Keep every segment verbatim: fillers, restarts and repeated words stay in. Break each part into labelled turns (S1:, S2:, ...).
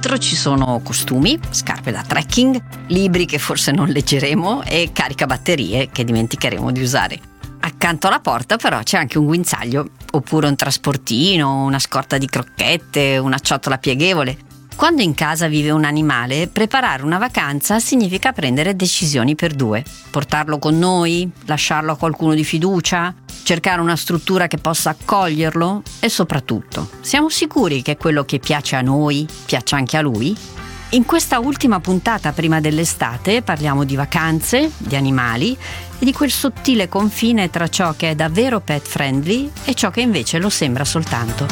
S1: dentro ci sono costumi, scarpe da trekking, libri che forse non leggeremo e caricabatterie che dimenticheremo di usare. Accanto alla porta però c'è anche un guinzaglio, oppure un trasportino, una scorta di crocchette, una ciotola pieghevole. Quando in casa vive un animale, preparare una vacanza significa prendere decisioni per due. Portarlo con noi? Lasciarlo a qualcuno di fiducia? Cercare una struttura che possa accoglierlo? E soprattutto, siamo sicuri che quello che piace a noi piaccia anche a lui? In questa ultima puntata prima dell'estate parliamo di vacanze, di animali e di quel sottile confine tra ciò che è davvero pet friendly e ciò che invece lo sembra soltanto.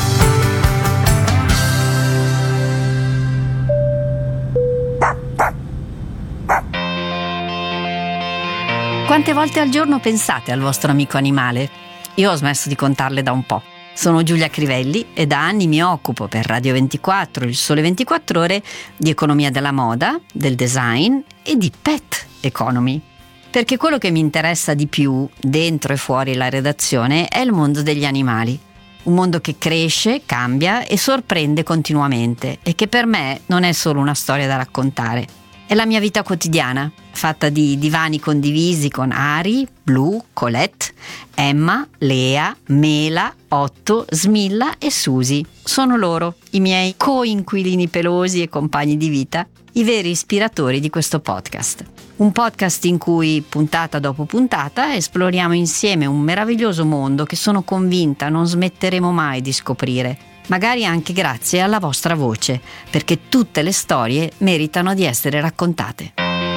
S1: Quante volte al giorno pensate al vostro amico animale? Io ho smesso di contarle da un po'. Sono Giulia Crivelli e da anni mi occupo per Radio ventiquattro, Il Sole ventiquattro Ore, di economia della moda, del design e di pet economy. Perché quello che mi interessa di più, dentro e fuori la redazione, è il mondo degli animali. Un mondo che cresce, cambia e sorprende continuamente e che per me non è solo una storia da raccontare. È la mia vita quotidiana, fatta di divani condivisi con Ari, Blu, Colette, Emma, Lea, Mela, Otto, Smilla e Susi. Sono loro, i miei co-inquilini pelosi e compagni di vita, i veri ispiratori di questo podcast. Un podcast in cui, puntata dopo puntata, esploriamo insieme un meraviglioso mondo che sono convinta non smetteremo mai di scoprire. Magari anche grazie alla vostra voce, perché tutte le storie meritano di essere raccontate.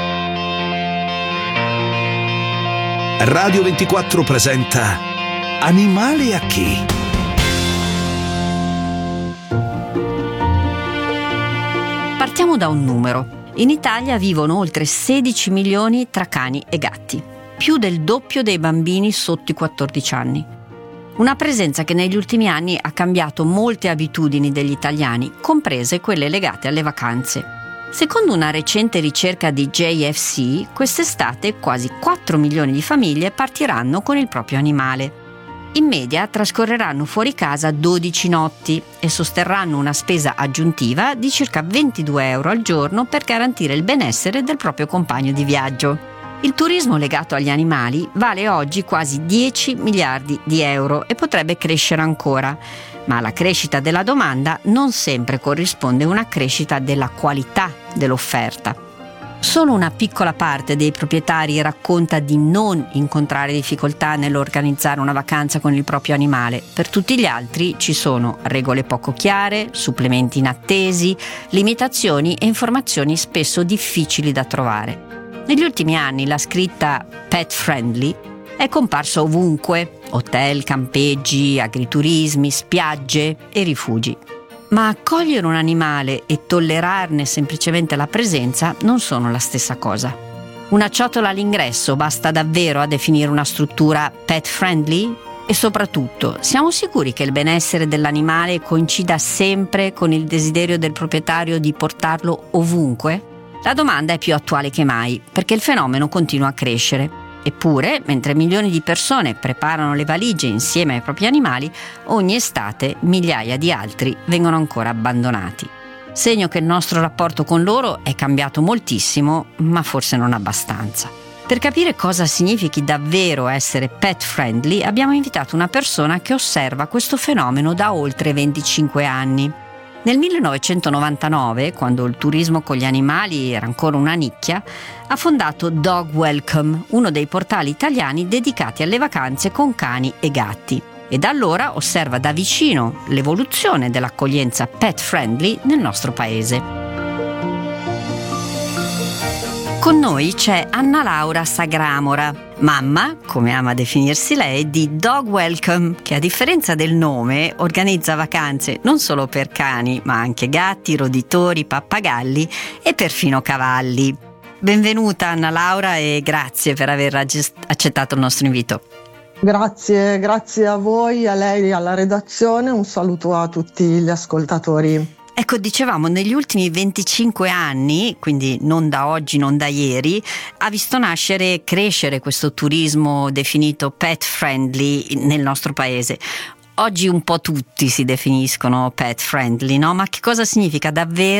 S2: Radio ventiquattro presenta Animale a chi?
S1: Partiamo da un numero. In Italia vivono oltre sedici milioni tra cani e gatti, più del doppio dei bambini sotto i quattordici anni. Una presenza che negli ultimi anni ha cambiato molte abitudini degli italiani, comprese quelle legate alle vacanze. Secondo una recente ricerca di J F C, quest'estate quasi quattro milioni di famiglie partiranno con il proprio animale. In media trascorreranno fuori casa dodici notti e sosterranno una spesa aggiuntiva di circa ventidue euro al giorno per garantire il benessere del proprio compagno di viaggio. Il turismo legato agli animali vale oggi quasi dieci miliardi di euro e potrebbe crescere ancora, ma alla crescita della domanda non sempre corrisponde una crescita della qualità dell'offerta. Solo una piccola parte dei proprietari racconta di non incontrare difficoltà nell'organizzare una vacanza con il proprio animale. Per tutti gli altri ci sono regole poco chiare, supplementi inattesi, limitazioni e informazioni spesso difficili da trovare. Negli ultimi anni la scritta pet friendly è comparsa ovunque: hotel, campeggi, agriturismi, spiagge e rifugi. Ma accogliere un animale e tollerarne semplicemente la presenza non sono la stessa cosa. Una ciotola all'ingresso basta davvero a definire una struttura pet friendly? E soprattutto, siamo sicuri che il benessere dell'animale coincida sempre con il desiderio del proprietario di portarlo ovunque? La domanda è più attuale che mai, perché il fenomeno continua a crescere. Eppure, mentre milioni di persone preparano le valigie insieme ai propri animali, ogni estate migliaia di altri vengono ancora abbandonati. Segno che il nostro rapporto con loro è cambiato moltissimo, ma forse non abbastanza. Per capire cosa significhi davvero essere pet friendly, abbiamo invitato una persona che osserva questo fenomeno da oltre venticinque anni. Nel millenovecentonovantanove, quando il turismo con gli animali era ancora una nicchia, ha fondato Dog Welcome, uno dei portali italiani dedicati alle vacanze con cani e gatti. E da allora osserva da vicino l'evoluzione dell'accoglienza pet friendly nel nostro paese. Con noi c'è Anna Laura Sagramora, mamma, come ama definirsi lei, di Dog Welcome, che a differenza del nome organizza vacanze non solo per cani, ma anche gatti, roditori, pappagalli e perfino cavalli. Benvenuta Anna Laura e grazie per aver accettato il nostro invito.
S3: Grazie, grazie a voi, a lei e alla redazione. Un saluto a tutti gli ascoltatori.
S1: Ecco, dicevamo, negli ultimi venticinque anni, quindi non da oggi, non da ieri, ha visto nascere e crescere questo turismo definito pet friendly nel nostro paese. Oggi un po' tutti si definiscono pet friendly, no? Ma che cosa significa davvero